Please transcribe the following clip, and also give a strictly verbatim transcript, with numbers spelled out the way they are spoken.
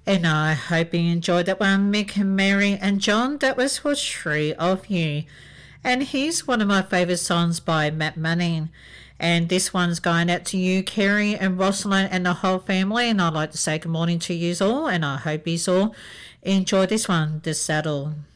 And I hope you enjoyed that one, Mick, Mary and John. That was for Three of You. And here's one of my favourite songs by Matt Manning. And this one's going out to you, Kerry and Rosalind and the whole family. And I'd like to say good morning to you all. And I hope you all enjoy this one, The Saddle.